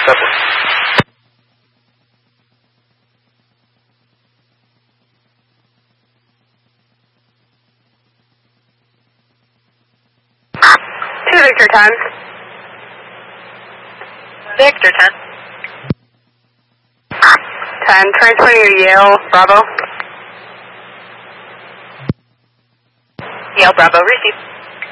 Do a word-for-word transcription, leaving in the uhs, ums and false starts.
Pepper. Two Victor ten. Victor ten. ten, transferring to Yale, Bravo. Yale Bravo, receive.